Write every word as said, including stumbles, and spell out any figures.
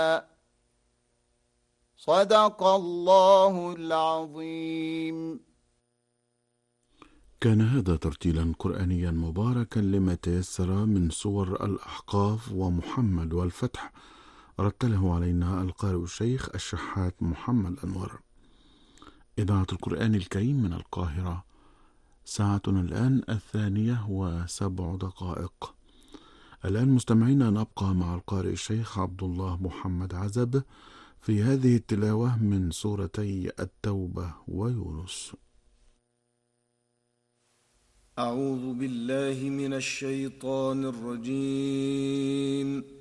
صدق الله العظيم. كان هذا ترتيلا قرآنيا مباركا لما تيسر من سور الأحقاف ومحمد والفتح، رتله علينا القارئ الشيخ الشحات محمد أنور. إذاعة القرآن الكريم من القاهرة. ساعتنا الآن الثانية وسبع دقائق. الآن مستمعين نبقى مع القارئ الشيخ عبد الله محمد عزب في هذه التلاوة من سورتي التوبة ويونس. أعوذ بالله من الشيطان الرجيم.